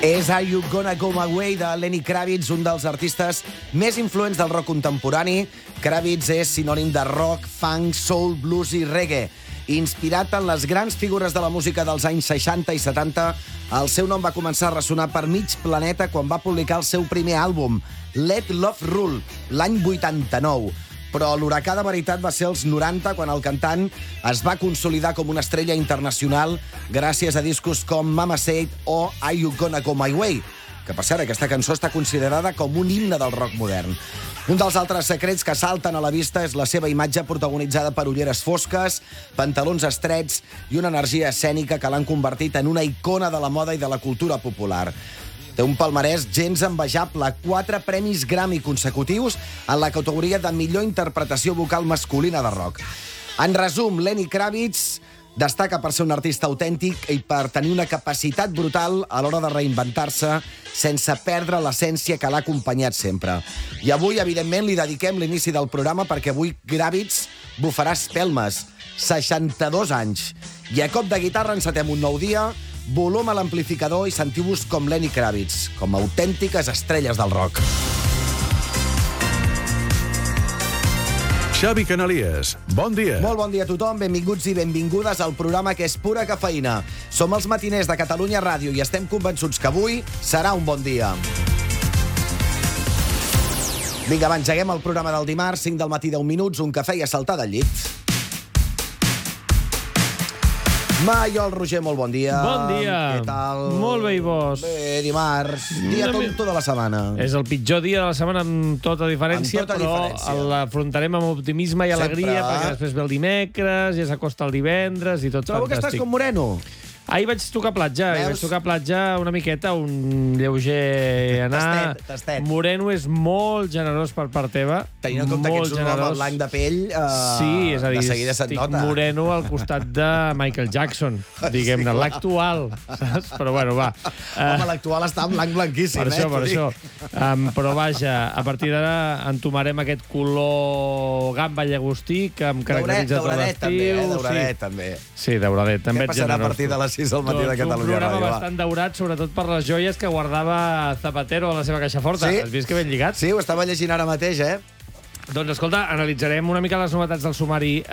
És Are You Gonna Go My Way de Lenny Kravitz, un dels artistes més influents del rock contemporani. Kravitz és sinònim de rock, funk, soul, blues i reggae. Inspirat en les grans figures de la música dels anys 60 i 70, el seu nom va començar a ressonar per mig planeta quan va publicar el seu primer àlbum, Let Love Rule, l'any 89. Però l'huracà de veritat va ser als 90, quan el cantant es va consolidar com una estrella internacional gràcies a discos com Mama Said o Are You Gonna Go My Way, que, per cert, aquesta cançó està considerada com un himne del rock modern. Un dels altres secrets que salten a la vista és la seva imatge protagonitzada per ulleres fosques, pantalons estrets i una energia escènica que l'han convertit en una icona de la moda i de la cultura popular. Té un palmarès gens envejable, 4 premis Grammy consecutius en la categoria de millor interpretació vocal masculina de rock. En resum, Lenny Kravitz destaca per ser un artista autèntic i per tenir una capacitat brutal a l'hora de reinventar-se sense perdre l'essència que l'ha acompanyat sempre. I avui, evidentment, li dediquem l'inici del programa perquè avui Kravitz bufarà espelmes, 62 anys. I a cop de guitarra encetem un nou dia, volum a l'amplificador i sentiu-vos com Lenny Kravitz, com autèntiques estrelles del rock. Xavi Canalies, bon dia. Molt bon dia a tothom, benvinguts i benvingudes al programa que és pura cafeïna. Som els matiners de Catalunya Ràdio i estem convençuts que avui serà un bon dia. Vinga, va, engeguem el programa del dimarts, 5 del matí, 10 minuts, un cafè i a saltar del llit. Maiol Roger, molt bon dia. Bon dia. Què tal? Molt bé, i vos? Bé, dimarts, dia tonto de la setmana. És el pitjor dia de la setmana amb tota diferència, Amb tota però diferència. l'afrontarem amb optimisme i alegria, Sempre. perquè després ve el dimecres, ja s'acosta el divendres i tot Trobo que estàs fantàstic. com moreno. Ahir vaig tocar platja, una miqueta, un lleuger anar. Tastet. Moreno és molt generós per part teva. Tenint en compte que ets un home blanc de pell, Sí, és a dir, de seguida se't estic nota. moreno al costat de Michael Jackson, diguem-ne, l'actual, saps? Però bueno, va. Home, l'actual està en blanc blanquíssim, Per t'ho dic. això. Però vaja, a partir d'ara entomarem aquest color gamba llagostí que em caracteritza tot Dauradet, també, l'estiu. dauradet, també. Sí, dauradet. També Què ets passarà a generós, partir de tu. les 6 del matí de Doncs Catalunya un programa Ràdio, va. bastant daurat, sobretot per les joies que guardava Zapatero a la seva caixa forta. Sí. Has vist que ben lligat? Sí, ho estava llegint ara mateix, Doncs escolta, analitzarem una mica les novetats del sumari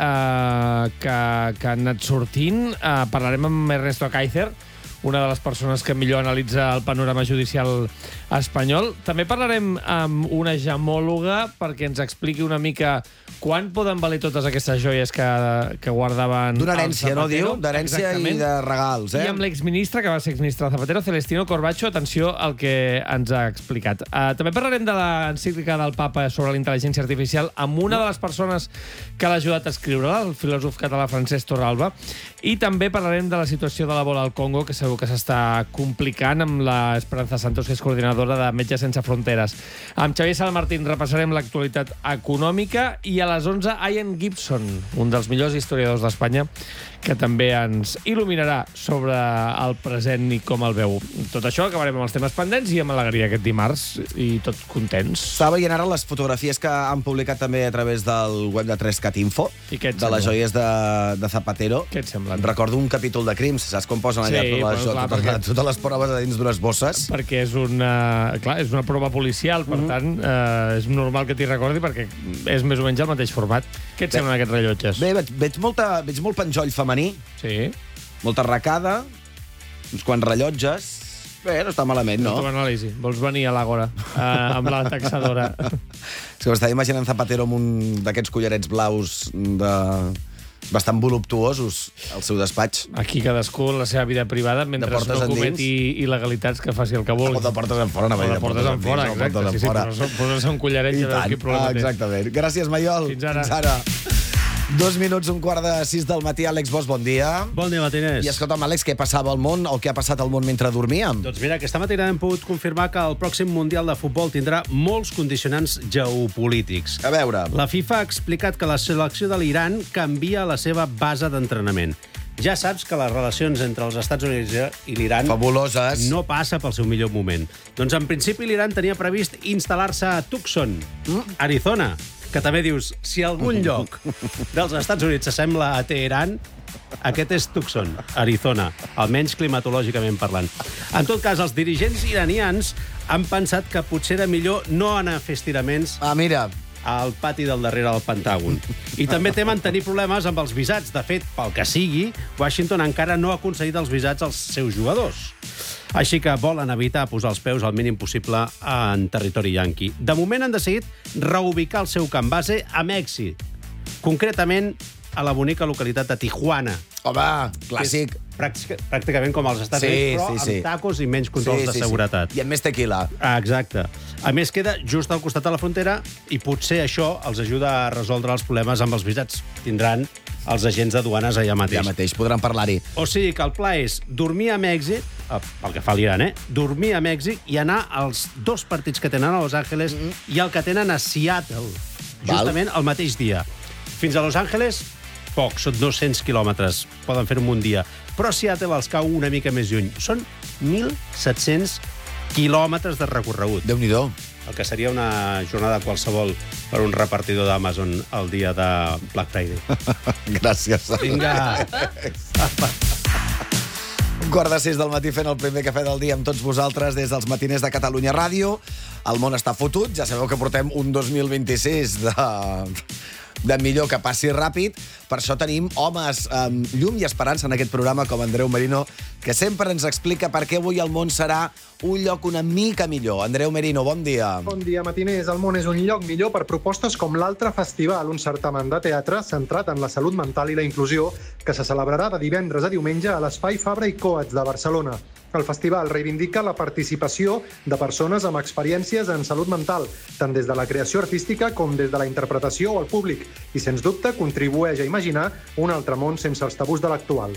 que han anat sortint. Parlarem amb Ernesto Kaiser, una de les persones que millor analitza el panorama judicial espanyol. També parlarem amb una gemòloga perquè ens expliqui una mica quan poden valer totes aquestes joies que guardaven D'una el herència, no, Zapatero. diu? D'herència i Exactament. de regals, I amb l'exministre, que va ser exministre de Zapatero, Celestino Corbacho, atenció al que ens ha explicat. També parlarem de l'encíclica del papa sobre la intel·ligència artificial amb una de les persones que l'ha ajudat a escriure-la, el filòsof català Francesc Torralba, i també parlarem de la situació de l'Ebola al Congo, que segur que s'està complicant, amb l'Esperanza Santos, que és coordinadora de Metges Sense Fronteres. Amb Xavier Salmartín repassarem l'actualitat econòmica i a les 11 Ian Gibson, un dels millors historiadors d'Espanya, que també ens il·luminarà sobre el present i com el veu. Tot això acabarem amb els temes pendents i amb alegria aquest dimarts, i tots contents. Estava veient ara les fotografies que han publicat també a través del web de 3cat Info, I què et de les sembla? joies de Zapatero. Què et sembla? Recordo un capítol de Crims, saps com posen allà Sí, totes, bueno, clar, totes les proves a dins d'unes bosses? Perquè és és una prova policial, per tant, és normal que t'hi recordi perquè és més o menys el mateix format. Què et semblen aquests rellotges? Bé, veig molt penjoll femení, Sí. molta arracada, uns quants rellotges. Bé, no està malament, no? Toma anàlisi. Vols venir a l'Àgora amb la taxadora? És que m'estava imaginant Zapatero amb un d'aquests collarets blaus bastant voluptuosos al seu despatx. Aquí cadascú en la seva vida privada, mentre portes no endins. cometi il·legalitats, que faci el que vulgui. O de portes en fora, no, O de portes en fora, exacte. Sí, posa un collaret i ja veus quin problema té. Exactament. Gràcies, Maiol. Fins ara. 2 minuts, 5:45 del matí. Àlex Bosch, bon dia. Bon dia, matiners. I escolta'm, Àlex, què passava al món o què ha passat al món mentre dormíem? Doncs mira, aquesta matina hem pogut confirmar que el pròxim Mundial de Futbol tindrà molts condicionants geopolítics. A veure, La FIFA ha explicat que la selecció de l'Iran canvia la seva base d'entrenament. Ja saps que les relacions entre els Estats Units i l'Iran fabuloses. no passa pel seu millor moment. Doncs en principi l'Iran tenia previst instal·lar-se a Tucson, Arizona. que també dius, si algun lloc dels Estats Units s'assembla a Teheran, aquest és Tucson, Arizona, almenys climatològicament parlant. En tot cas, els dirigents iranians han pensat que potser era millor no anar a fer estiraments Mira, al pati del darrere del Pentàgon. I també temen tenir problemes amb els visats. De fet, pel que sigui, Washington encara no ha concedit els visats als seus jugadors. Així que volen evitar posar els peus al mínim possible en territori yanqui. De moment han decidit reubicar el seu camp base a Mèxic, concretament a la bonica localitat de Tijuana. home, clàssic. Pràcticament com als Estats Units, però amb tacos i menys controls de seguretat. I amb més tequila. Exacte. A més, queda just al costat de la frontera i potser això els ajuda a resoldre els problemes amb els visats. Tindran els agents de duanes allà mateix. Ja mateix, podran parlar-hi. O sigui que el pla és dormir a Mèxic, pel que fa a l'Iran, dormir a Mèxic i anar als 2 partits que tenen a Los Angeles i el que tenen a Seattle, justament el mateix dia. Fins a Los Angeles, poc, són 200 quilòmetres, poden fer-ho en un dia. Però Seattle els cau una mica més lluny. Són 1.700 quilòmetres de recorregut. Déu-n'hi-do. El que seria una jornada qualsevol per un repartidor d'Amazon el dia de Black Friday. Gràcies. Vinga. 5:45 del matí fent el primer cafè del dia amb tots vosaltres des dels matiners de Catalunya Ràdio. El món està fotut, ja sabeu que portem un 2026 de millor que passi ràpid. Per això tenim homes amb llum i esperança en aquest programa com Andreu Merino, que sempre ens explica per què avui el món serà un lloc una mica millor. Andreu Merino, bon dia. Bon dia, matiners. El món és un lloc millor per propostes com l'Altre Festival, un certamen de teatre centrat en la salut mental i la inclusió, que se celebrarà de divendres a diumenge a l'Espai Fabra i Coats de Barcelona. El festival reivindica la participació de persones amb experiències en salut mental, tant des de la creació artística com des de la interpretació o el públic, i, sens dubte, contribueix a imaginar un altre món sense els tabús de l'actual.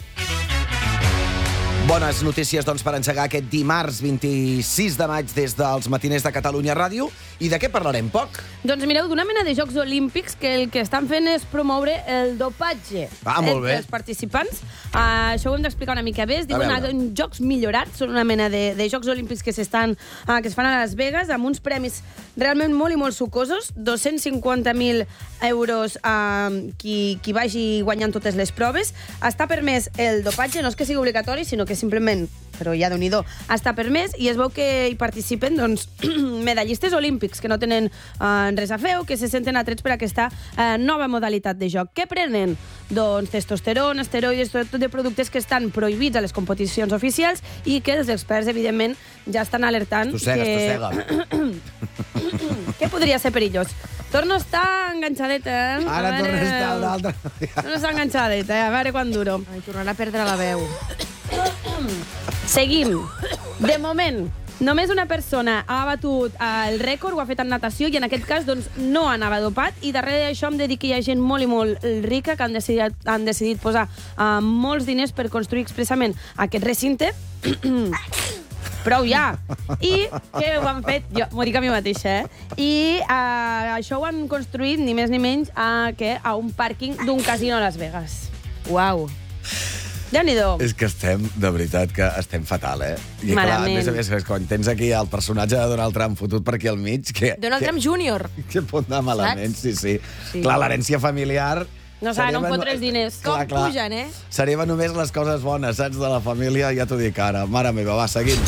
Bones notícies, doncs, per engegar aquest dimarts 26 de maig des dels matiners de Catalunya Ràdio. I de què parlarem poc? Doncs mireu, d'una mena de Jocs Olímpics que el que estan fent és promoure el dopatge molt bé. entre els participants. Això ho hem d'explicar una mica bé. Es diuen Jocs Millorats, són una mena de Jocs Olímpics que es fan a Las Vegas, amb uns premis realment molt i molt sucosos, 250.000 euros qui vagi guanyant totes les proves. Està permès el dopatge, no és que sigui obligatori, sinó que simplement, però ja Déu-n'hi-do, està permès, i es veu que hi participen doncs, medallistes olímpics que no tenen res a fer o que se senten atrets per aquesta nova modalitat de joc. Què prenen? Doncs testosterona, esteroides, tot de productes que estan prohibits a les competicions oficials i que els experts, evidentment, ja estan alertant Tossega. que podria ser perillós. Torno a estar enganxadeta, Ara torna a estar una altra. Torno a estar enganxadeta, a veure quan duro. Ai, tornarà a perdre la veu. Seguim. De moment, només una persona ha batut el rècord, ho ha fet en natació, i en aquest cas doncs, no anava dopat, i darrere d'això hem de dir que hi ha gent molt i molt rica que han decidit posar molts diners per construir expressament aquest recinte. Prou ja. I què ho han fet? Jo m'ho dic a mi mateixa, I això ho han construït ni més ni menys que a un pàrquing d'un casino a Las Vegas. Uau. Déu-n'hi-do. És que estem, de veritat, que estem fatal, I clar, a més, quan tens aquí el personatge de Donald Trump fotut per aquí al mig... Donald Trump Júnior. Que pot anar malament, sí. Sí. Clar, l'herència familiar... No saben on fotre els diners. Com pugen, Seria només les coses bones, saps, de la família, ja t'ho dic ara. Mare meva, va, seguim.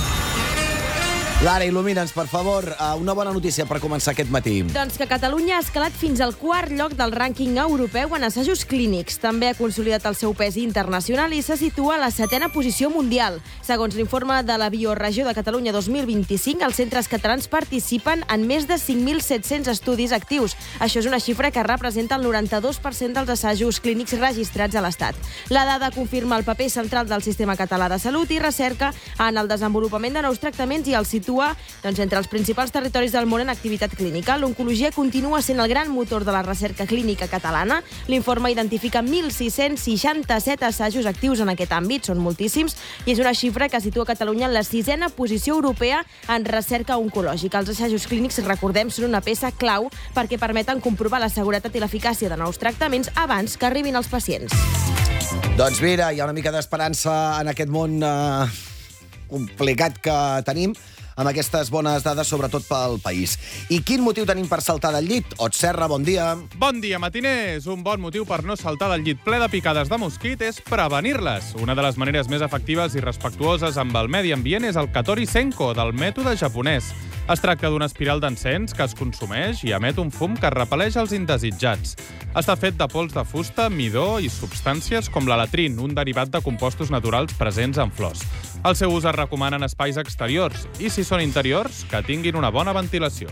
Lara, il·lumina'ns, per favor, una bona notícia per començar aquest matí. Doncs que Catalunya ha escalat fins al 4º lloc del rànquing europeu en assajos clínics. També ha consolidat el seu pes internacional i se situa a la 7a posició mundial. Segons l'informe de la Bioregió de Catalunya 2025, els centres catalans participen en més de 5.700 estudis actius. Això és una xifra que representa el 92% dels assajos clínics registrats a l'Estat. La dada confirma el paper central del sistema català de salut i recerca en el desenvolupament de nous tractaments i el situa entre els principals territoris del món en activitat clínica. L'oncologia continua sent el gran motor de la recerca clínica catalana. L'informe identifica 1.667 assajos actius en aquest àmbit, són moltíssims, i és una xifra que situa Catalunya en la 6a posició europea en recerca oncològica. Els assajos clínics, recordem, són una peça clau perquè permeten comprovar la seguretat i l'eficàcia de nous tractaments abans que arribin als pacients. Doncs mira, hi ha una mica d'esperança en aquest món complicat que tenim. amb aquestes bones dades, sobretot pel país. I quin motiu tenim per saltar del llit? Ot Serra, bon dia. Bon dia, matiners! Un bon motiu per no saltar del llit ple de picades de mosquit és prevenir-les. Una de les maneres més efectives i respectuoses amb el medi ambient és el Katori Senko, del mètode japonès. Es tracta d'una espiral d'encens que es consumeix i emet un fum que repel·leix els indesitjats. Està fet de pols de fusta, midó i substàncies com l'alatrin, un derivat de compostos naturals presents en flors. El seu ús es recomana en espais exteriors i, si són interiors, que tinguin una bona ventilació.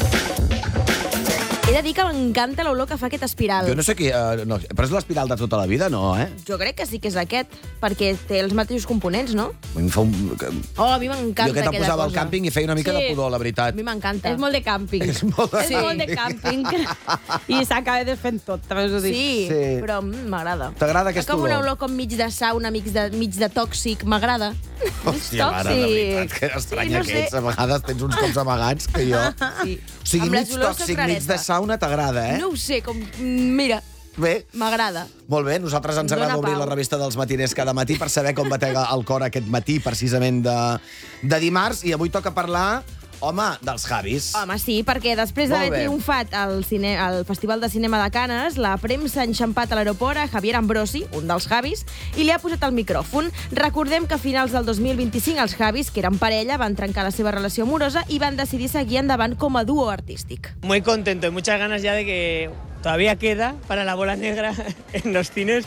He de dir que m'encanta l'olor que fa aquest espiral. Jo no sé qui... no, però és l'espiral de tota la vida, no, eh? Jo crec que sí que és aquest, perquè té els mateixos components, no? A mi em fa un... Oh, a mi m'encanta Jo aquest el aquella posava al cosa. càmping i feia una mica de pudor, la A veritat. mi m'encanta. És molt de càmping. És molt de molt de càmping. I s'acaba desfent tot, també us ho dic. Sí, Sí. però m'agrada. T'agrada aquesta És com una olor? olor com mig de sauna, mig de tòxic, m'agrada. Hòstia, mare, de veritat, que estranya no que sé. ets. A vegades tens uns cops amagats que jo... Sí. O sigui, Amb mig les olors tòxic, soc mig de rareta. sauna t'agrada, eh? No ho sé, com... Mira, Bé, m'agrada. molt bé. Nosaltres ens Dóna agrada obrir pau. la revista dels matiners cada matí per saber com batega el cor aquest matí, precisament de dimarts. I avui toca parlar, home, dels Javis. Home, sí, perquè després Molt d'haver bé. triomfat al Festival de Cinema de Canes, la premsa ha enxampat a l'aeroport a Javier Ambrosi, un dels Javis, i li ha posat el micròfon. Recordem que a finals del 2025 els Javis, que eren parella, van trencar la seva relació amorosa i van decidir seguir endavant com a dúo artístic. Muy contento y muchas ganas ya de que todavía queda para la bola negra en los cines,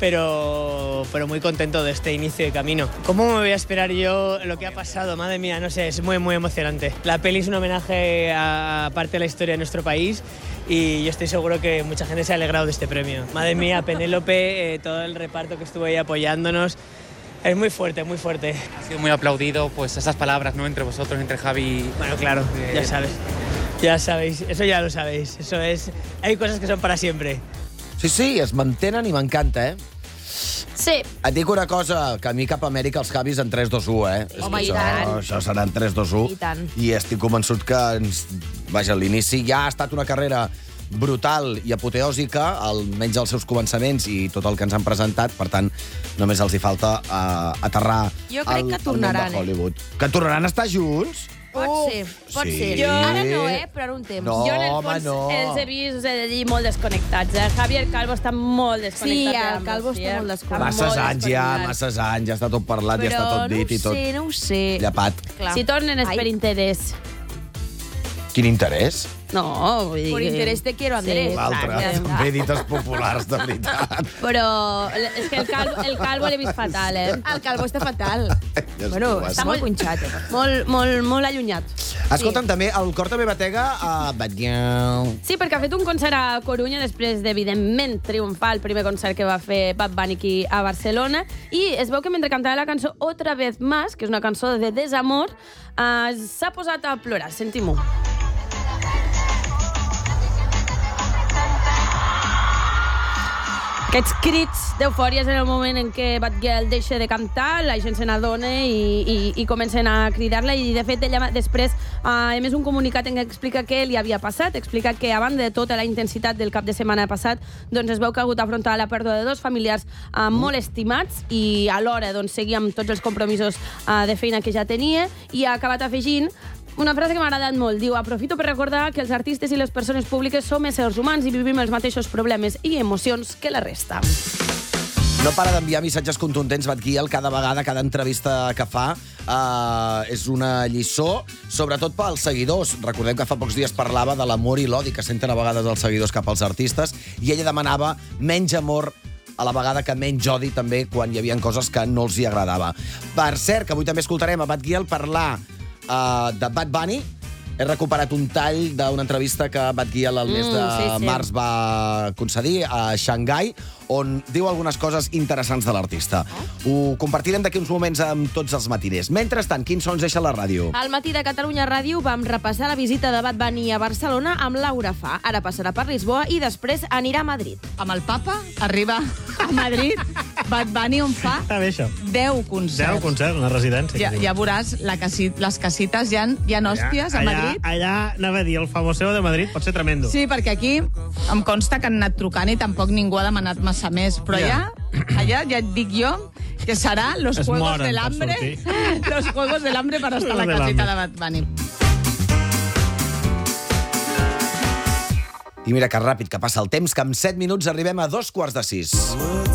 pero muy contento de este inicio de camino. ¿Cómo me voy a esperar yo lo que ha pasado? Madre mía, no sé, es muy, muy emocionante. La peli es un homenaje a parte de la historia de nuestro país y yo estoy seguro que mucha gente se ha alegrado de este premio. Madre mía, Penélope, todo el reparto que estuvo ahí apoyándonos. Es muy fuerte, muy fuerte. Ha sido muy aplaudido, pues esas palabras, ¿no? Entre vosotros, entre Javi. Bueno, claro, ya sabes. Ya sabéis, eso ya lo sabéis. Eso es... Hay cosas que son para siempre. Sí, sí, es mantenen i m'encanta, eh? Sí, Et dic una cosa, que a mi cap a Amèrica els Javis en 3-2-1, eh? És Home, que i tant. això serà en 3-2-1. I tant. I estic convençut que, vaja, l'inici ja ha estat una carrera brutal i apoteòsica, almenys els seus començaments i tot el que ens han presentat. Per tant, només els hi falta aterrar Jo crec que al món tornaran, de Hollywood. Que tornaran a estar junts? Pot ser, pot sí. ser. Jo- Ara no, però ara un temps. No. jo en el home, fons no. els he vist, us he de dir, molt desconnectats. Javier Calvo està molt Sí, desconnectat. el Calvo està molt desconnectat. Masses anys ja, masses anys, ja està tot parlat, ja està tot dit i tot no ho sé. llapat. Clar. Si tornen és per interès. Quin interès? No, vull dir... Por interés te quiero, Andrés. L'altre, Exacte. bé dites populars, de veritat. Però és que el Calvo l'he vist fatal, eh? El Calvo està fatal. Ja Bueno, estuvo, està molt punxat. Molt allunyat. Escolta'm, també, el cor també batega a Batlleu. Sí, perquè ha fet un concert a Corunya després d'evidentment triomfar el primer concert que va fer Bad Bunny aquí a Barcelona, i es veu que mentre cantava la cançó Otra vez más, que és una cançó de desamor, s'ha posat a plorar. Sentim-ho. Aquests crits d'eufòria és en el moment en què Batgirl deixa de cantar, la gent se n'adona i comencen a cridar-la, i de fet ella després ha emès un comunicat en què explica què li havia passat, explica que a banda de tota la intensitat del cap de setmana passat, doncs es veu que ha hagut d'afrontar la pèrdua de dos familiars molt estimats i alhora doncs, seguir amb tots els compromisos de feina que ja tenia, i ha acabat afegint una frase que m'ha agradat molt. Diu: aprofito per recordar que els artistes i les persones públiques som éssers humans i vivim els mateixos problemes i emocions que la resta. No para d'enviar missatges contundents, Batguiel, cada vegada, cada entrevista que fa. És una lliçó, sobretot pels seguidors. Recordem que fa pocs dies parlava de l'amor i l'odi que senten a vegades els seguidors cap als artistes, i ella demanava menys amor a la vegada que menys odi també quan hi havia coses que no els hi agradava. Per cert, que avui també escoltarem a Batguiel parlar de Bad Bunny. He recuperat un tall d'una entrevista que Batguiel el mes de març va concedir a Xangai, on diu algunes coses interessants de l'artista. Ho compartirem d'aquí uns moments amb tots els matiners. Mentrestant, quins sons deixa la ràdio? Al matí de Catalunya Ràdio vam repassar la visita de Bad Bunny a Barcelona amb Laura Fa. Ara passarà per Lisboa i després anirà a Madrid. Amb el papa arriba a Madrid Bad Bunny on fa Està bé, això. 10 concerts. 10 concerts, una residència. Ja veuràs, les casites hi ha hòsties a Madrid. Allà anava a dir, el famoseo de Madrid pot ser tremendo. Sí, perquè aquí em consta que han anat trucant i tampoc ningú ha demanat massa més. Però allà, ja et dic jo, que serà los Es Juegos moren del per Hambre. sortir. Los Juegos del Hambre per estar a la Juegos del casita Hambre. de Bad Bunny. I mira que ràpid que passa el temps, que en 7 minuts arribem a 5:45.